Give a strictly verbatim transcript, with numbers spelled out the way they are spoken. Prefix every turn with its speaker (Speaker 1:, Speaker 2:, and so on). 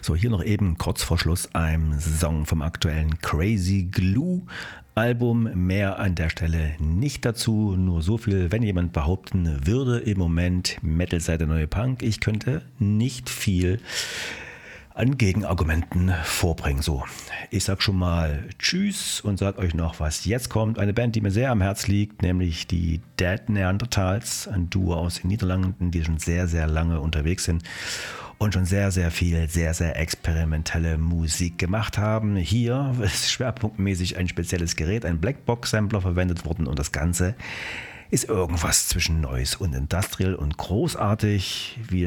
Speaker 1: So, hier noch eben kurz vor Schluss ein Song vom aktuellen Crazy Glue Album. Mehr an der Stelle nicht dazu, nur so viel, wenn jemand behaupten würde, im Moment Metal sei der neue Punk, ich könnte nicht viel an Gegenargumenten vorbringen. So, ich sag schon mal Tschüss und sag euch noch, was jetzt kommt. Eine Band, die mir sehr am Herz liegt, nämlich die Dead Neanderthals, ein Duo aus den Niederlanden, die schon sehr, sehr lange unterwegs sind und schon sehr, sehr viel, sehr, sehr experimentelle Musik gemacht haben. Hier ist schwerpunktmäßig ein spezielles Gerät, ein Blackbox-Sampler verwendet worden und das Ganze ist irgendwas zwischen Noise und Industrial und großartig. Wir